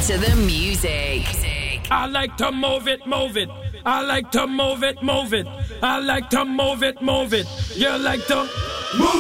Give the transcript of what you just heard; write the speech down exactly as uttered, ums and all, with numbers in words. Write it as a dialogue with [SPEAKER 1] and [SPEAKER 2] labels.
[SPEAKER 1] to the music.
[SPEAKER 2] I like to move it, move it. I like to move it, move it. I like to move it, move it. You like to move